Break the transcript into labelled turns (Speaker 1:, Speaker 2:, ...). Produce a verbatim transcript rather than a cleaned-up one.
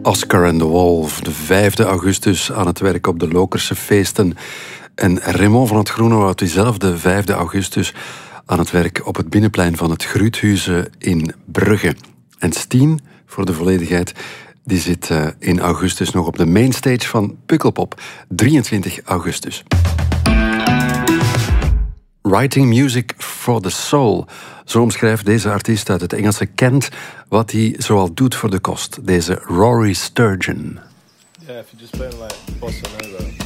Speaker 1: Oscar and the Wolf, de vijfde augustus aan het werk op de Lokerse feesten. En Raymond van het Groenewoud diezelfde vijfde augustus aan het werk op het binnenplein van het Gruuthuizen in Brugge. En Stien, voor de volledigheid, die zit uh, in augustus nog op de mainstage van Pukkelpop, drieëntwintig augustus. Writing music for the soul. Zo omschrijft deze artiest uit het Engelse Kent wat hij zoal doet voor de kost. Deze Rory Sturgeon.
Speaker 2: Yeah, if you just play like bossa nova.